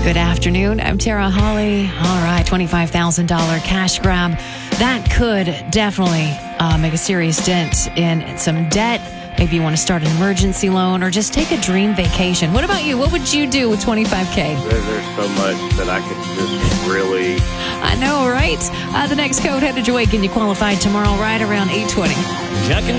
Good afternoon. I'm Tara Hawley. All right, $25,000 cash grab. That could definitely make a serious dent in some debt. Maybe you want to start an emergency loan or just take a dream vacation. What about you? What would you do with $25K? There's so much that I could just really... I know, right? The next code headed your way. Can you qualify tomorrow right around 8:20?